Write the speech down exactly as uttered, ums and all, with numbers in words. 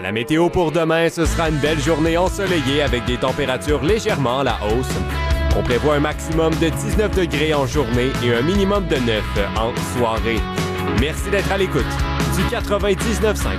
À la météo pour demain, ce sera une belle journée ensoleillée avec des températures légèrement à la hausse. On prévoit un maximum de dix-neuf degrés en journée et un minimum de neuf en soirée. Merci d'être à l'écoute du quatre-vingt-dix-neuf point cinq.